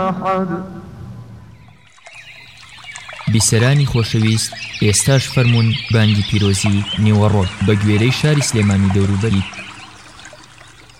بیسەرانی خۆشەویست، ئێستاش فەرموون بانگی پیرۆزی نیوەڕۆ بە گوێرەی شاری سلێمانی دەوروبەری